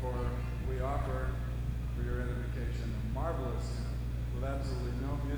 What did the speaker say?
Therefore, we offer for your edification a marvelous hymn with absolutely no music.